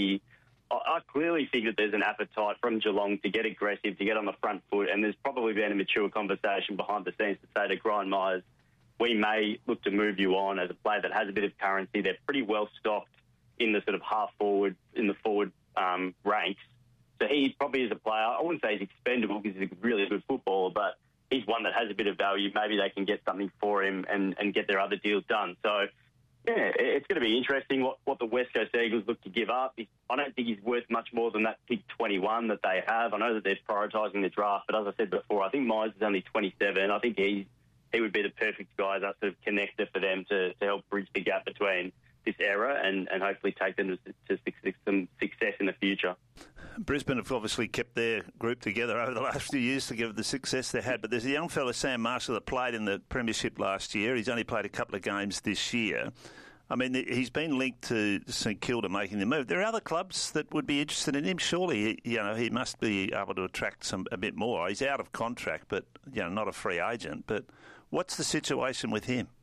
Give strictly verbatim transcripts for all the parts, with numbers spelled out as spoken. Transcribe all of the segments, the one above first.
risky. I, I clearly think that there's an appetite from Geelong to get aggressive, to get on the front foot, and there's probably been a mature conversation behind the scenes to say to Brian Myers, we may look to move you on as a player that has a bit of currency. They're pretty well stocked in the sort of half forward, in the forward um, ranks. So he probably is a player, I wouldn't say he's expendable because he's a really good footballer, but he's one that has a bit of value. Maybe they can get something for him and, and get their other deals done. So, yeah, it's going to be interesting what, what the West Coast Eagles look to give up. I don't think he's worth much more than that pick twenty-one that they have. I know that they're prioritising the draft, but as I said before, I think Myers is only twenty-seven. I think he's, he would be the perfect guy, that sort of connector for them to, to help bridge the gap between this era and, and hopefully take them to, to some success in the future. Brisbane have obviously kept their group together over the last few years to give the success they had, but there's a young fella, Sam Marshall, that played in the Premiership last year. He's only played a couple of games this year. I mean, he's been linked to St Kilda making the move. There are other clubs that would be interested in him. Surely, you know, he must be able to attract some a bit more. He's out of contract, but, you know, not a free agent. But what's the situation with him?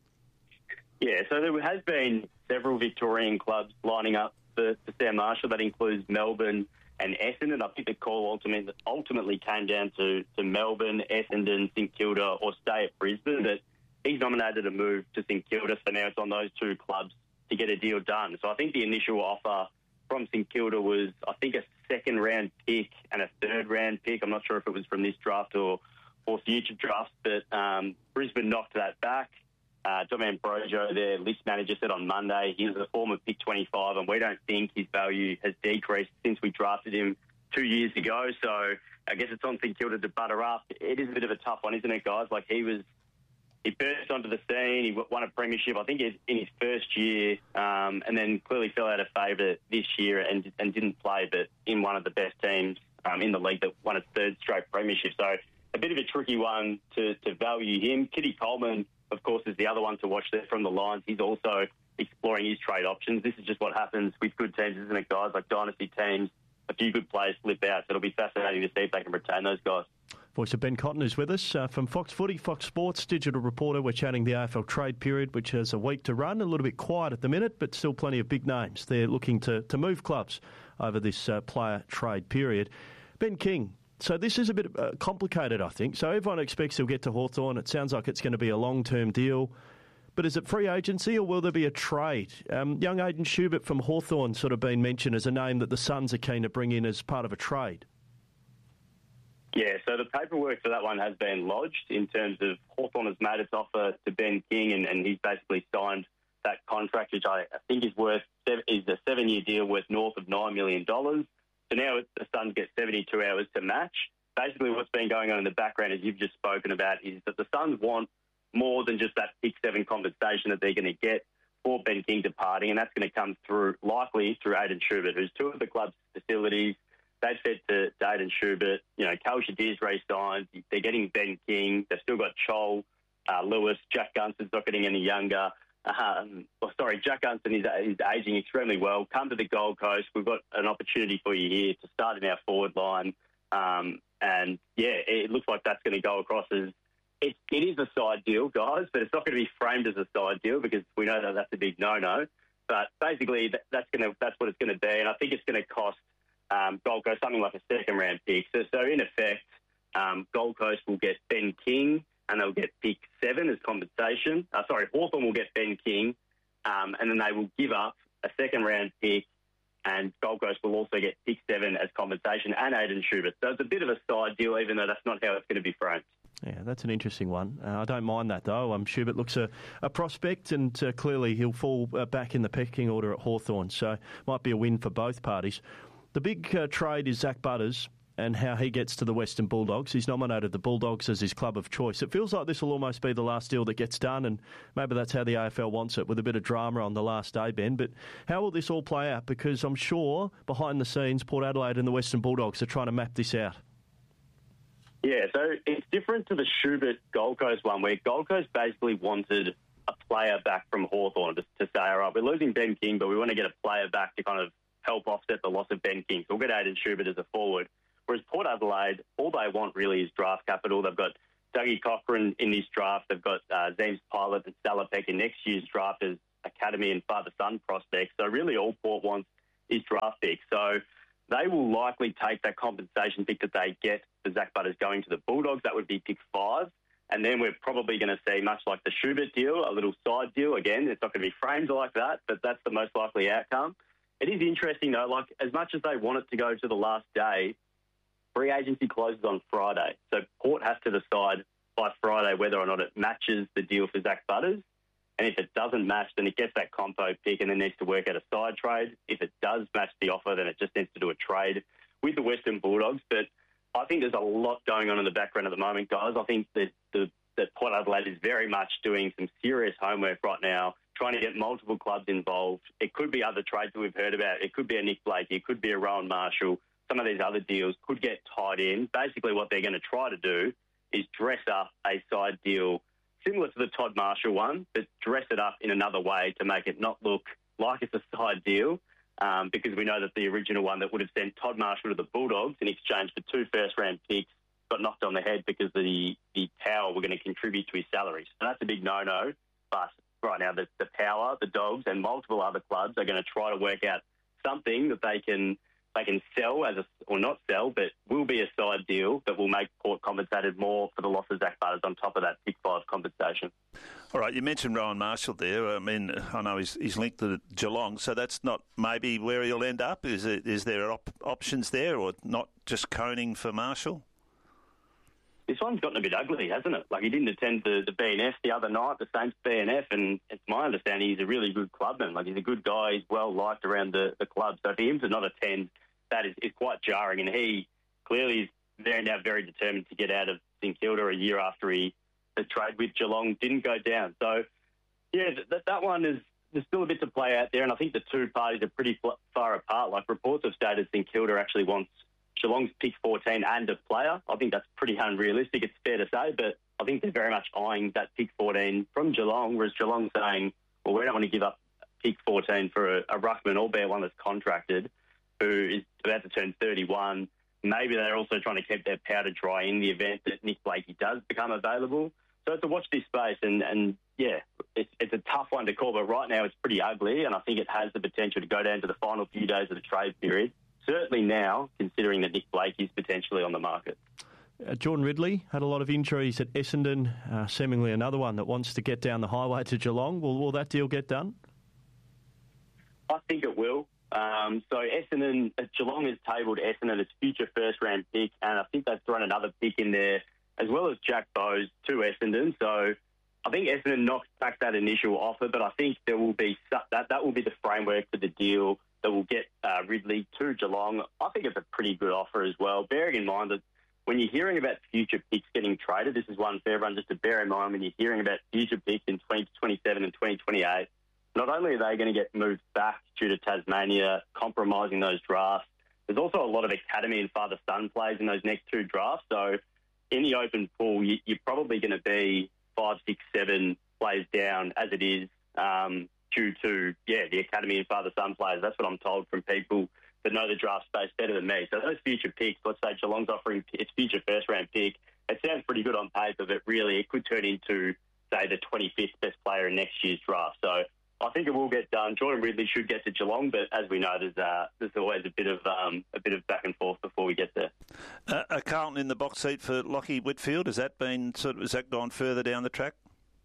Yeah, so there has been several Victorian clubs lining up for, for Sam Marshall. That includes Melbourne and Essendon. I think the call ultimately, ultimately came down to, to Melbourne, Essendon, St Kilda, or stay at Brisbane. But he's nominated a move to St Kilda, so now it's on those two clubs to get a deal done. So I think the initial offer from St Kilda was, I think, a second-round pick and a third-round pick. I'm not sure if it was from this draft or, or future drafts, but um, Brisbane knocked that back. Uh, Dom Ambrosio, their list manager, said on Monday he was a former pick twenty-five, and we don't think his value has decreased since we drafted him two years ago. So I guess it's on St Kilda to butter up. It is a bit of a tough one, isn't it, guys? Like, he was, he burst onto the scene. He won a premiership, I think, in his first year, um, and then clearly fell out of favour this year and and didn't play, but in one of the best teams um, in the league that won its third straight premiership. So a bit of a tricky one to, to value him. Kitty Coleman, of course, is the other one to watch there from the Lions. He's also exploring his trade options. This is just what happens with good teams, isn't it, guys? Like dynasty teams, a few good players slip out. So it'll be fascinating to see if they can retain those guys. Voice of Ben Cotton is with us uh, from Fox Footy, Fox Sports, digital reporter. We're chatting the A F L trade period, which has a week to run. A little bit quiet at the minute, but still plenty of big names. They're looking to, to move clubs over this uh, player trade period. Ben King. So this is a bit uh, complicated, I think. So everyone expects he'll get to Hawthorn. It sounds like it's going to be a long-term deal. But is it free agency or will there be a trade? Um, young Aidan Schubert from Hawthorn sort of been mentioned as a name that the Suns are keen to bring in as part of a trade. Yeah, so the paperwork for that one has been lodged in terms of Hawthorn has made its offer to Ben King, and, and he's basically signed that contract, which I, I think is worth is a seven-year deal worth north of nine million dollars. So now the Suns get seventy-two hours to match. Basically what's been going on in the background, as you've just spoken about, is that the Suns want more than just that pick seven compensation that they're going to get for Ben King departing, and that's going to come through, likely through Aidan Schubert, who's toured the club's facilities. They've said to, to Aidan Schubert, you know, Cal Shadir's re-signed. They're getting Ben King. They've still got Chol, uh, Lewis. Jack Gunston's not getting any younger. Um, well, sorry, Jack Gunston is, is ageing extremely well. Come to the Gold Coast. We've got an opportunity for you here to start in our forward line. Um, and, yeah, it looks like that's going to go across as it, it is a side deal, guys, but it's not going to be framed as a side deal because we know that that's a big no-no. But basically, that, that's going to that's what it's going to be. And I think it's going to cost um, Gold Coast something like a second-round pick. So, so in effect, um, Gold Coast will get Ben King, and they'll get pick seven as compensation. Uh, sorry, Hawthorn will get Ben King, um, and then they will give up a second-round pick, and Gold Coast will also get pick seven as compensation and Aidan Schubert. So it's a bit of a side deal, even though that's not how it's going to be framed. Yeah, that's an interesting one. Uh, I don't mind that, though. Um, Schubert looks a, a prospect, and uh, clearly he'll fall uh, back in the pecking order at Hawthorn, so might be a win for both parties. The big uh, trade is Zach Butters and how he gets to the Western Bulldogs. He's nominated the Bulldogs as his club of choice. It feels like this will almost be the last deal that gets done, and maybe that's how the A F L wants it, with a bit of drama on the last day, Ben. But how will this all play out? Because I'm sure, behind the scenes, Port Adelaide and the Western Bulldogs are trying to map this out. Yeah, so it's different to the Schubert Gold Coast one, where Gold Coast basically wanted a player back from Hawthorn to, to say, all right, we're losing Ben King, but we want to get a player back to kind of help offset the loss of Ben King. So we'll get Aidan Schubert as a forward. Whereas Port Adelaide, all they want really is draft capital. They've got Dougie Cochran in this draft. They've got uh, James Pilot and Salopek in next year's draft as academy and father-son prospects. So really all Port wants is draft likely take that compensation pick that they get for Zach Butters going to the Bulldogs. That would be pick five. And then we're probably going to see, much like the Schubert deal, a little side deal. Again, it's not going to be framed like that, but that's the most likely outcome. It is interesting, though, like as much as they want it to go to the last day, free agency closes on Friday. So Port has to decide by Friday whether or not it matches the deal for Zach Butters. And if it doesn't match, then it gets that compo pick and then needs to work out a side trade. If it does match the offer, then it just needs to do a trade with the Western Bulldogs. But I think there's a lot going on in the background at the moment, guys. I think that, the, that Port Adelaide is very much doing some serious homework right now, trying to get multiple clubs involved. It could be other trades that we've heard about. It could be a Nick Blakey. It could be a Rowan Marshall. Some of these other deals could get tied in. Basically, what they're going to try to do is dress up a side deal similar to the Todd Marshall one, but dress it up in another way to make it not look like it's a side deal, um, because we know that the original one that would have sent Todd Marshall to the Bulldogs in exchange for two first-round picks got knocked on the head because the, the Power were going to contribute to his salary. So that's a big no-no. But right now, the, the Power, the Dogs, and multiple other clubs are going to try to work out something that they can they can sell as a, or not sell, but will be a side deal that will make Port compensated more for the loss of Zach Butters on top of that pick five compensation. All right, you mentioned Rowan Marshall there. I mean, I know he's, he's linked to Geelong, so that's not maybe where he'll end up. Is it, is there op- options there, or not just coning for Marshall? This one's gotten a bit ugly, hasn't it? Like, he didn't attend the, the B N F the other night, the Saints B N F, and it's my understanding he's a really good clubman. Like, he's a good guy. He's well liked around the, the club. So for him to not attend, that is, is quite jarring. And he clearly is very now very determined to get out of St Kilda a year after he the trade with Geelong didn't go down. So, yeah, that, that one is there's still a bit to play out there, and I think the two parties are pretty far apart. Like, reports have stated St Kilda actually wants Geelong's pick fourteen and a player. I think that's pretty unrealistic, it's fair to say, but I think they're very much eyeing that pick fourteen from Geelong, whereas Geelong's saying, well, we don't want to give up pick fourteen for a, a ruckman, albeit one that's contracted, who is about to turn thirty-one. Maybe they're also trying to keep their powder dry in the event that Nick Blakey does become available. So it's a watch this space, and, and yeah, it's, it's a tough one to call, but right now it's pretty ugly, and I think it has the potential to go down to the final few days of the trade period. Certainly now, considering that Nick Blakey is potentially on the market. Uh, Jordan Ridley had a lot of injuries at Essendon, uh, seemingly another one that wants to get down the highway to Geelong. Will, will that deal get done? I think it will. Um, so Essendon, Geelong has tabled Essendon as future first-round pick, and I think they've thrown another pick in there, as well as Jack Bowes to Essendon. So I think Essendon knocks back that initial offer, but I think there will be that that will be the framework for the deal that will get uh, Ridley to Geelong. I think it's a pretty good offer as well, bearing in mind that when you're hearing about future picks getting traded, this is one for everyone just to bear in mind when you're hearing about future picks in twenty twenty-seven and twenty twenty-eight, not only are they going to get moved back due to Tasmania compromising those drafts, there's also a lot of academy and father-son plays in those next two drafts. So in the open pool, you, you're probably going to be five, six, seven plays down as it is um, due to, yeah, the academy and father-son players. That's what I'm told from people that know the draft space better than me. So those future picks, let's say Geelong's offering its future first-round pick, it sounds pretty good on paper, but really it could turn into, say, the twenty-fifth best player in next year's draft. So I think it will get done. Jordan Ridley should get to Geelong, but as we know, there's uh, there's always a bit of um, a bit of back and forth before we get there. Uh, are Carlton in the box seat for Lachie Whitfield? Has that been sort of, has that gone further down the track?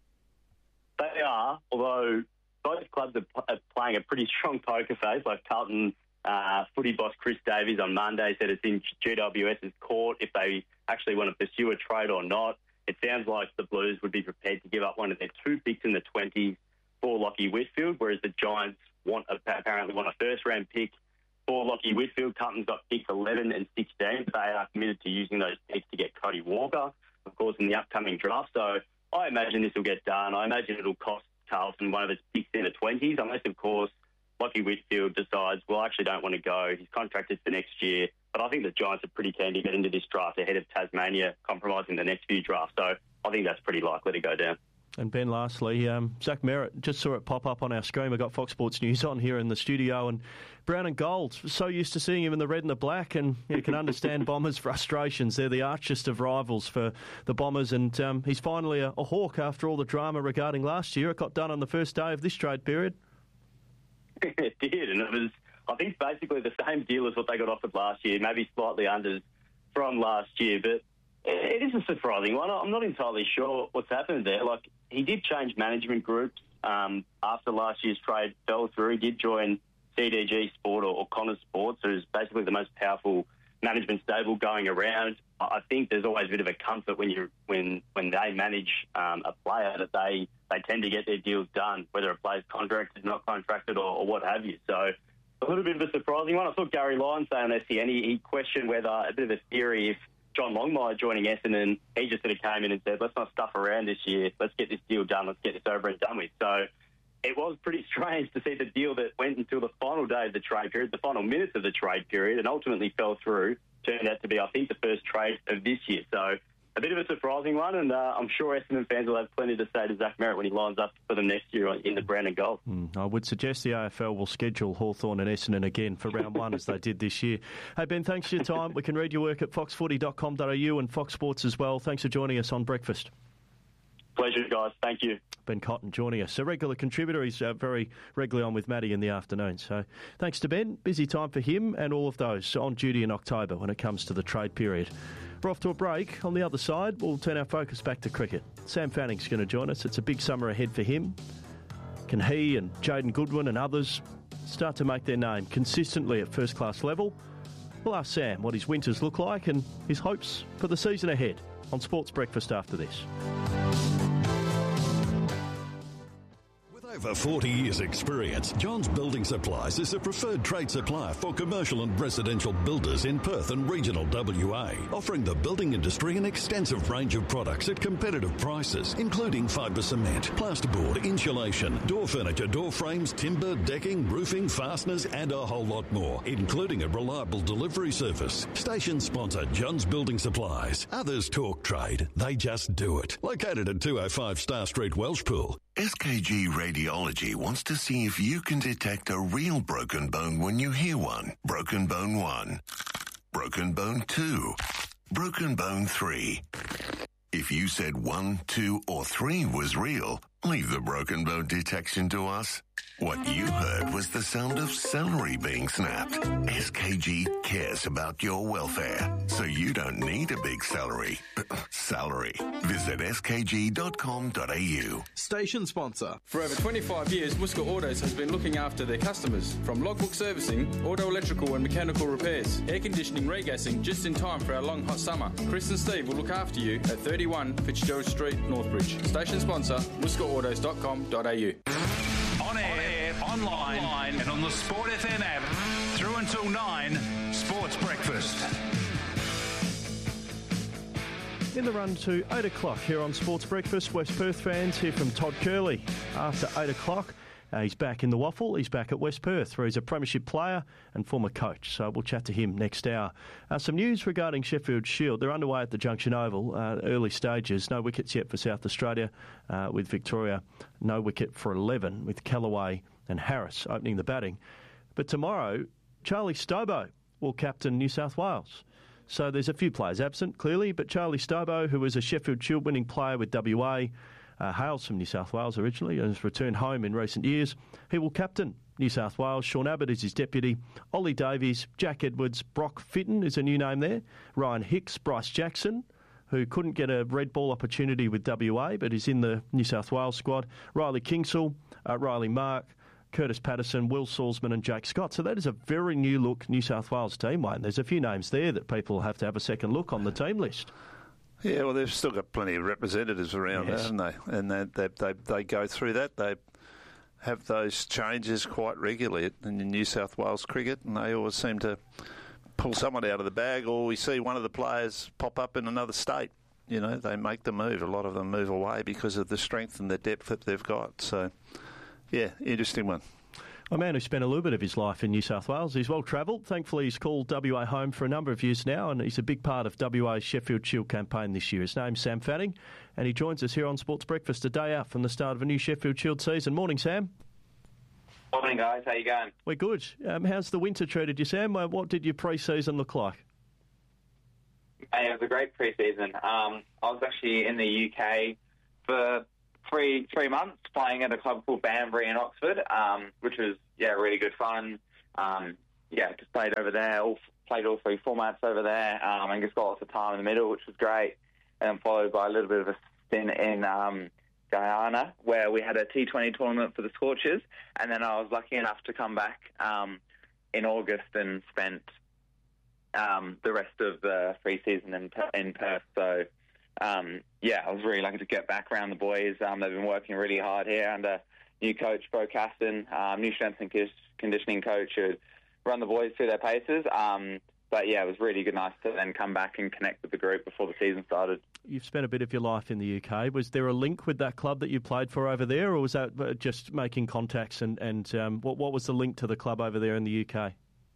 They are, although both clubs are, are playing a pretty strong poker face. Like Carlton uh, footy boss Chris Davies on Monday said it's in GWS's court if they actually want to pursue a trade or not. It sounds like the Blues would be prepared to give up one of their two picks in the twenties for Lachie Whitfield, whereas the Giants want apparently want a first-round pick for Lachie Whitfield. Carlton's got picks eleven and sixteen, but they are committed to using those picks to get Cody Walker, of course, in the upcoming draft. So I imagine this will get done. I imagine it'll cost Carlton one of its picks in the twenties, unless, of course, Lachie Whitfield decides, well, I actually don't want to go. He's contracted for next year. But I think the Giants are pretty keen to get into this draft ahead of Tasmania compromising the next few drafts. So I think that's pretty likely to go down. And Ben, lastly, um, Zach Merritt, just saw it pop up on our screen. We've got Fox Sports News on here in the studio, and brown and gold, so used to seeing him in the red and the black, and you can understand Bombers' frustrations. They're the archest of rivals for the Bombers, and um, he's finally a, a Hawk after all the drama regarding last year. It got done on the first day of this trade period. It did, and it was, I think it's basically the same deal as what they got offered last year, maybe slightly under from last year, but it is a surprising one. I'm not entirely sure what's happened there. Like, he did change management groups um, after last year's trade fell through. He did join C D G Sport or, or Connors Sports, who's basically the most powerful management stable going around. I think there's always a bit of a comfort when you when when they manage um, a player that they, they tend to get their deals done, whether a player's contracted, not contracted, or, or what have you. So a little bit of a surprising one. I saw Gary Lyon say on S E N, he, he questioned whether a bit of a theory if John Longmire joining Essendon, he just sort of came in and said, let's not stuff around this year. Let's get this deal done. Let's get this over and done with. So it was pretty strange to see the deal that went until the final day of the trade period, the final minutes of the trade period, and ultimately fell through, turned out to be, I think, the first trade of this year. So a bit of a surprising one, and uh, I'm sure Essendon fans will have plenty to say to Zach Merritt when he lines up for them next year in the brown and gold. Mm, I would suggest the A F L will schedule Hawthorn and Essendon again for round one as they did this year. Hey, Ben, thanks for your time. We can read your work at fox footy dot com dot a u and Fox Sports as well. Thanks for joining us on Breakfast. Pleasure, guys. Thank you. Ben Cotton joining us, a regular contributor. He's uh, very regularly on with Maddie in the afternoon. So thanks to Ben. Busy time for him and all of those on duty in October when it comes to the trade period. We're off to a break. On the other side, we'll turn our focus back to cricket. Sam Fanning's going to join us. It's a big summer ahead for him. Can he and Jayden Goodwin and others start to make their name consistently at first-class level? We'll ask Sam what his winters look like and his hopes for the season ahead on Sports Breakfast after this. Over forty years' experience, Johns Building Supplies is a preferred trade supplier for commercial and residential builders in Perth and regional W A, offering the building industry an extensive range of products at competitive prices, including fibre cement, plasterboard, insulation, door furniture, door frames, timber, decking, roofing, fasteners, and a whole lot more, including a reliable delivery service. Station sponsor Johns Building Supplies. Others talk trade, they just do it. Located at two oh five Star Street, Welshpool. S K G Radiology wants to see if you can detect a real broken bone when you hear one. Broken bone one. Broken bone two. Broken bone three. If you said one, two, or three was real, leave the broken bone detection to us. What you heard was the sound of celery being snapped. S K G cares about your welfare, so you don't need a big celery. Salary. Visit s k g dot com dot a u. Station sponsor. For over twenty-five years, Muska Autos has been looking after their customers. From logbook servicing, auto electrical and mechanical repairs, air conditioning, regassing, just in time for our long hot summer. Chris and Steve will look after you at thirty-one Fitzgerald Street, Northbridge. Station sponsor, muska autos dot com dot a u. On air, online, online, and on the Sport F M app. Through until nine, Sports Breakfast. In the run to eight o'clock here on Sports Breakfast, West Perth fans hear from Todd Curley after eight o'clock. Uh, he's back in the waffle. He's back at West Perth, where he's a premiership player and former coach. So we'll chat to him next hour. Uh, some news regarding Sheffield Shield. They're underway at the Junction Oval, uh, early stages. No wickets yet for South Australia uh, with Victoria. No wicket for eleven with Callaway and Harris opening the batting. But tomorrow, Charlie Stobo will captain New South Wales. So there's a few players absent, clearly, but Charlie Stobo, who was a Sheffield Shield winning player with W A, Uh, hails from New South Wales originally and has returned home in recent years. He will captain New South Wales. Sean Abbott is his deputy. Ollie Davies, Jack Edwards, Brock Fitton is a new name there. Ryan Hicks, Bryce Jackson, who couldn't get a red ball opportunity with W A but is in the New South Wales squad. Riley Kingsell, uh, Riley Mark, Curtis Patterson, Will Salzman and Jake Scott. So that is a very new look New South Wales team, Wayne. There's a few names there that people have to have a second look on the team list. Yeah, well, they've still got plenty of representatives around, yes. haven't they? And they, they they they go through that. They have those changes quite regularly in New South Wales cricket, and they always seem to pull someone out of the bag, or we see one of the players pop up in another state. You know, they make the move. A lot of them move away because of the strength and the depth that they've got. So, yeah, interesting one. A man who spent a little bit of his life in New South Wales. He's well travelled. Thankfully, he's called W A home for a number of years now, and he's a big part of W A's Sheffield Shield campaign this year. His name's Sam Fanning, and he joins us here on Sports Breakfast a day out from the start of a new Sheffield Shield season. Morning, Sam. Morning, guys. How you going? We're good. Um, how's the winter treated you, Sam? Uh, what did your pre-season look like? Hey, it was a great pre-season. Um, I was actually in the U K for three three months playing at a club called Banbury in Oxford, um, which was, yeah, really good fun. um, yeah, just played over there, all, played all three formats over there, um, and just got lots of time in the middle, which was great. And then followed by a little bit of a stint in um, Guyana, where we had a T twenty tournament for the Scorchers, and then I was lucky enough to come back um, in August and spent um, the rest of the pre-season in, in Perth. So, um, yeah, I was really lucky to get back around the boys. Um, they've been working really hard here under new coach, Bo Caston, um, new strength and conditioning coach who run the boys through their paces. Um, but, yeah, it was really good, nice to then come back and connect with the group before the season started. You've spent a bit of your life in the U K. Was there a link with that club that you played for over there, or was that just making contacts? And, and um, what, what was the link to the club over there in the U K?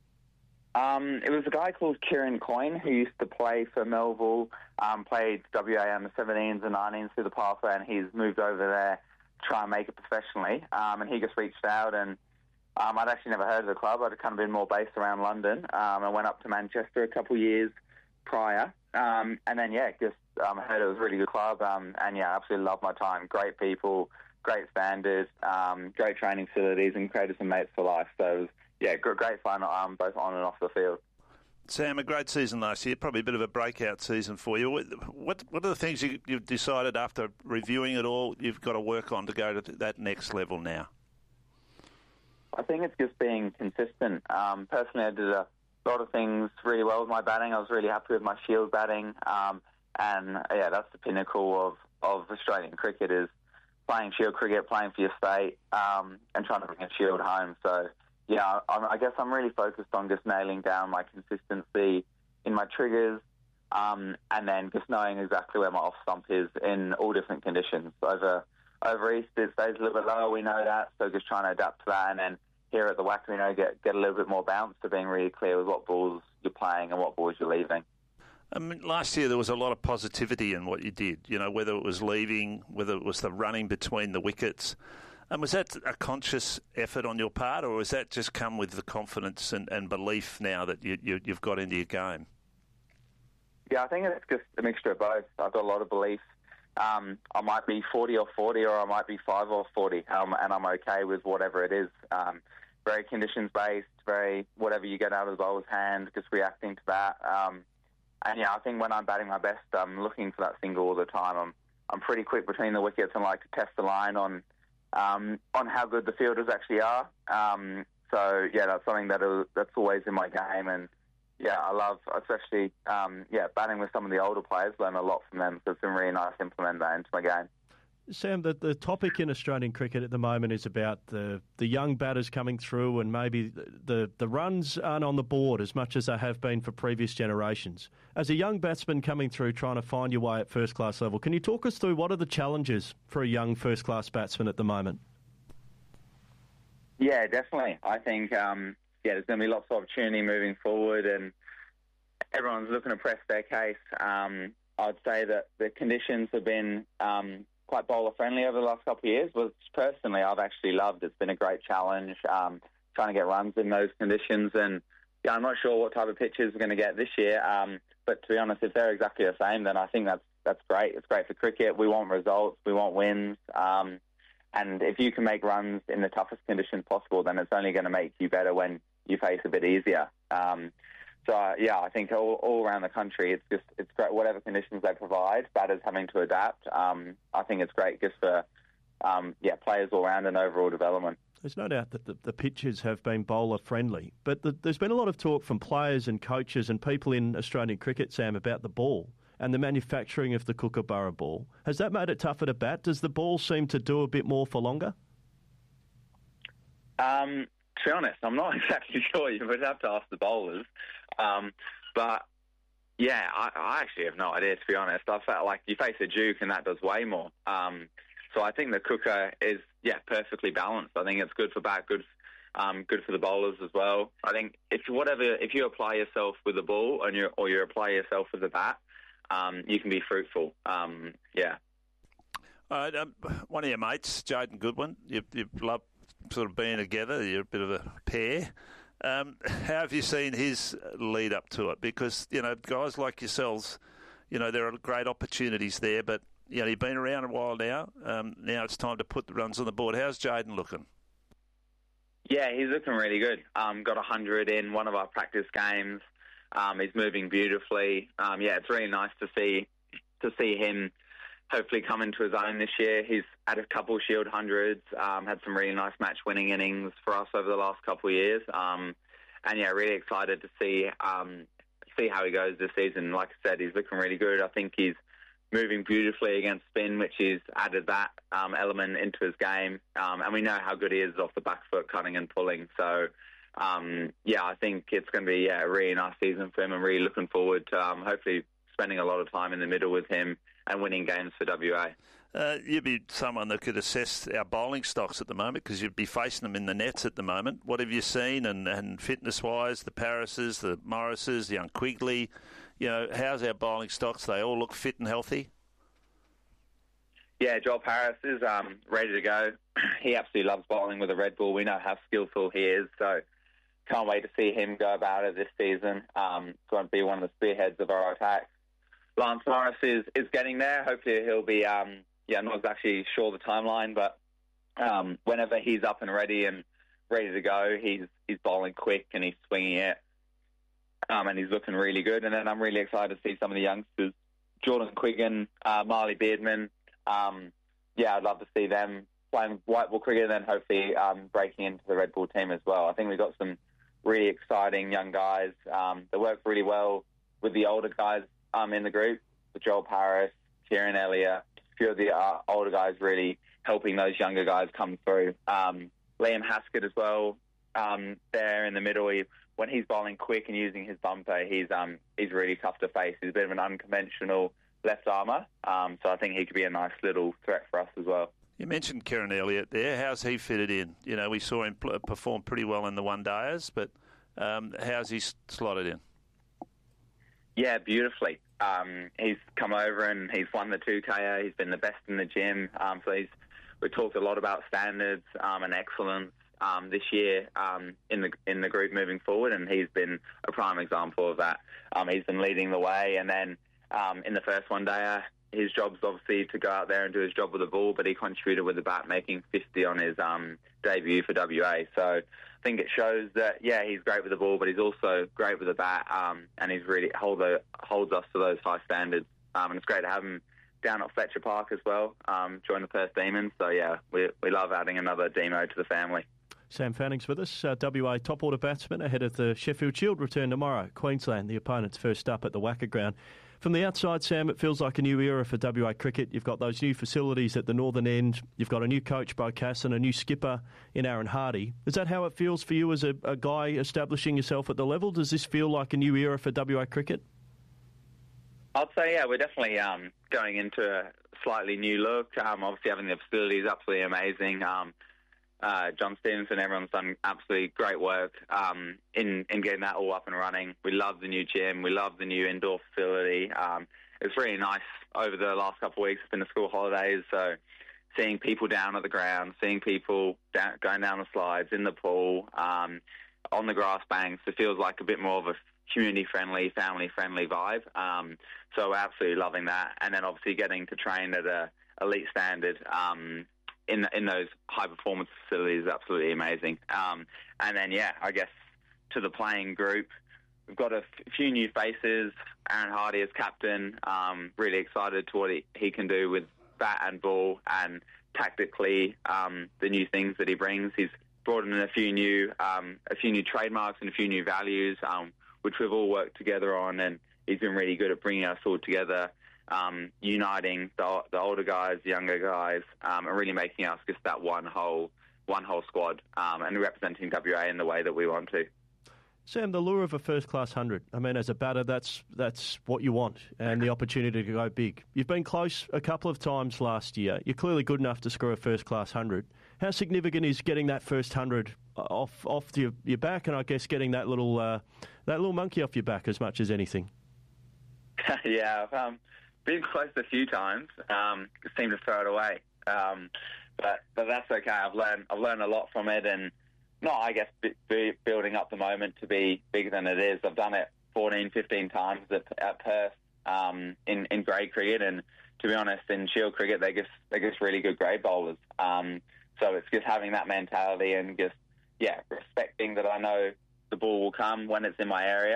Um, it was a guy called Kieran Coyne who used to play for Melville, um, played W A under seventeens and nineteens through the pathway, and he's moved over there to try and make it professionally. Um, and he just reached out, and um, I'd actually never heard of the club. I'd kind of been more based around London. Um, I went up to Manchester a couple of years prior, um, and then, yeah, just um, heard it was a really good club, um, and, yeah, absolutely loved my time. Great people, great standards, um, great training facilities, and created some mates for life. So it was, yeah, great fun um, both on and off the field. Sam, a great season last year, probably a bit of a breakout season for you. What what are the things you, you've decided after reviewing it all you've got to work on to go to that next level now? I think it's just being consistent. Um, personally, I did a lot of things really well with my batting. I was really happy with my Shield batting. Um, and, yeah, that's the pinnacle of, of Australian cricket is playing Shield cricket, playing for your state, um, and trying to bring a Shield home. So, yeah, I, I guess I'm really focused on just nailing down my consistency in my triggers, um, and then just knowing exactly where my off stump is in all different conditions. Over over East, it stays a little bit lower, we know that, so just trying to adapt to that. And then here at the Wacker, you know, get, get a little bit more bounce to being really clear with what balls you're playing and what balls you're leaving. I mean, last year there was a lot of positivity in what you did, you know, whether it was leaving, whether it was the running between the wickets. And was that a conscious effort on your part, or has that just come with the confidence and, and belief now that you, you, you've got into your game? Yeah, I think it's just a mixture of both. I've got a lot of belief. Um, I might be forty or forty, or I might be five or forty, um, and I'm okay with whatever it is. Um, very conditions-based, very whatever you get out of the bowler's hand, just reacting to that. Um, and, yeah, I think when I'm batting my best, I'm looking for that single all the time. I'm, I'm pretty quick between the wickets and like to test the line on Um, on how good the fielders actually are. Um, so, yeah, that's something that is, that's always in my game. And, yeah, I love, especially, um, yeah, batting with some of the older players, learn a lot from them. So it's been really nice to implement that into my game. Sam, the, the topic in Australian cricket at the moment is about the, the young batters coming through, and maybe the, the, the runs aren't on the board as much as they have been for previous generations. As a young batsman coming through trying to find your way at first-class level, can you talk us through what are the challenges for a young first-class batsman at the moment? Yeah, definitely. I think, um, yeah, there's going to be lots of opportunity moving forward, and everyone's looking to press their case. Um, I'd say that the conditions have been Um, quite bowler-friendly over the last couple of years, which personally I've actually loved. It's been a great challenge, um, trying to get runs in those conditions. And, yeah, I'm not sure what type of pitches we're going to get this year, um, but to be honest, if they're exactly the same, then I think that's that's great. It's great for cricket. We want results. We want wins. Um, and if you can make runs in the toughest conditions possible, then it's only going to make you better when you face a bit easier. Um So, uh, yeah, I think all, all around the country, it's just it's great. Whatever conditions they provide, batters having to adapt. Um, I think it's great just for, um, yeah, players all around and overall development. There's no doubt that the, the pitches have been bowler-friendly, but the, there's been a lot of talk from players and coaches and people in Australian cricket, Sam, about the ball and the manufacturing of the Kookaburra ball. Has that made it tougher to bat? Does the ball seem to do a bit more for longer? Um, to be honest, I'm not exactly sure. You would have to ask the bowlers. Um, but, yeah, I, I actually have no idea, to be honest. I felt like you face a Duke and that does way more. Um, so I think the Kooka is, yeah, perfectly balanced. I think it's good for bat, good um, good for the bowlers as well. I think if whatever if you apply yourself with the ball and you or you apply yourself with the bat, um, you can be fruitful. Um, yeah. Uh, um, one of your mates, Jaden Goodwin, you, you love sort of being together. You're a bit of a pair. Um, how have you seen his lead up to it? Because, you know, guys like yourselves, you know, there are great opportunities there, but, you know, you've been around a while now. Um, now it's time to put the runs on the board. How's Jaden looking? Yeah, he's looking really good. Um, got one hundred in one of our practice games. Um, he's moving beautifully. Um, yeah, it's really nice to see to see him hopefully come into his own this year. He's had a couple Shield hundreds, um, had some really nice match-winning innings for us over the last couple of years. Um, and, yeah, really excited to see um, see how he goes this season. Like I said, he's looking really good. I think he's moving beautifully against spin, which he's added that um, element into his game. Um, and we know how good he is off the back foot, cutting and pulling. So, um, yeah, I think it's going to be yeah, a really nice season for him. I'm really looking forward to um, hopefully spending a lot of time in the middle with him and winning games for W A. Uh, you'd be someone that could assess our bowling stocks at the moment because you'd be facing them in the nets at the moment. What have you seen and, and fitness-wise, the Parises, the Morrises, the young Quigley? You know, how's our bowling stocks? They all look fit and healthy? Yeah, Joel Paris is um, ready to go. He absolutely loves bowling with a red ball. We know how skillful he is, so can't wait to see him go about it this season. Um, it's going to be one of the spearheads of our attack. Lance Morris is, is getting there. Hopefully he'll be, um, yeah, I'm not exactly sure the timeline, but um, whenever he's up and ready and ready to go, he's he's bowling quick and he's swinging it, um, and he's looking really good. And then I'm really excited to see some of the youngsters, Jordan Quiggin, uh, Marley Beardman. Um, yeah, I'd love to see them playing white ball cricket and then hopefully um, breaking into the red ball team as well. I think we've got some really exciting young guys um, that work really well with the older guys Um, in the group, with Joel Paris, Kieran Elliott, a few of the uh, older guys really helping those younger guys come through. Um, Liam Haskett as well, um, there in the middle. He, when he's bowling quick and using his bumper, he's um, he's really tough to face. He's a bit of an unconventional left armour, um, so I think he could be a nice little threat for us as well. You mentioned Kieran Elliott there. How's he fitted in? You know, we saw him perform pretty well in the one-dayers, but um, how's he slotted in? Yeah, beautifully. Um, he's come over and he's won the two K O. He's been the best in the gym. Um, so he's, we talked a lot about standards um, and excellence um, this year um, in the in the group moving forward, and he's been a prime example of that. Um, he's been leading the way, and then um, in the first one day, his job's obviously to go out there and do his job with the ball, but he contributed with the bat, making fifty on his um, debut for W A. So I think it shows that, yeah, he's great with the ball, but he's also great with the bat, um, and he's really hold the, holds us to those high standards. Um, and it's great to have him down at Fletcher Park as well, um, join the Perth Demons. So, yeah, we we love adding another Demo to the family. Sam Fanning's with us, uh, W A top-order batsman ahead of the Sheffield Shield return tomorrow. Queensland, the opponents first up at the Wacker Ground. From the outside, Sam, it feels like a new era for W A cricket. You've got those new facilities at the northern end. You've got a new coach, Bo Cass, and a new skipper in Aaron Hardy. Is that how it feels for you as a, a guy establishing yourself at the level? Does this feel like a new era for W A cricket? I'd say, yeah, we're definitely um, going into a slightly new look. Um, obviously, having the facilities is absolutely amazing. Um, Uh, John Stevenson, everyone's done absolutely great work um, in, in getting that all up and running. We love the new gym. We love the new indoor facility. Um, it's really nice over the last couple of weeks. It's been the school holidays, so seeing people down at the ground, seeing people down, going down the slides, in the pool, um, on the grass banks, it feels like a bit more of a community-friendly, family-friendly vibe. Um, so we're absolutely loving that. And then obviously getting to train at a elite standard um in in those high-performance facilities is absolutely amazing. Um, and then, yeah, I guess to the playing group, we've got a f- few new faces. Aaron Hardy as captain, um, really excited to what he, he can do with bat and ball and tactically um, the new things that he brings. He's brought in a few new um, a few new trademarks and a few new values, um, which we've all worked together on, and he's been really good at bringing us all together. Um, uniting the, the older guys, the younger guys, um, and really making us just that one whole one whole squad um, and representing W A in the way that we want to. Sam, the lure of a first-class hundred. I mean, as a batter, that's that's what you want, and the opportunity to go big. You've been close a couple of times last year. You're clearly good enough to score a first-class hundred. How significant is getting that first hundred off off your, your back, and I guess getting that little uh, that little monkey off your back as much as anything? yeah. Um, Been close a few times. Um, seem to throw it away, um, but but that's okay. I've learned I've learned a lot from it, and not I guess b- b- building up the moment to be bigger than it is. I've done it fourteen, fifteen times at, at Perth um, in in grade cricket, and to be honest, in Shield cricket they just they just really good grade bowlers. Um, so it's just having that mentality and just yeah, respecting that I know the ball will come when it's in my area.